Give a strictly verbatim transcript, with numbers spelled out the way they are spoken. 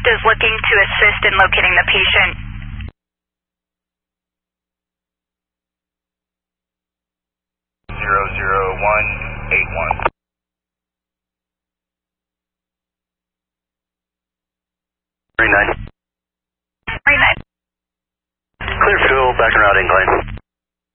is looking to assist in locating the patient. zero zero one eight one. three nine. three nine. Clear fuel, back and routing, Glenn.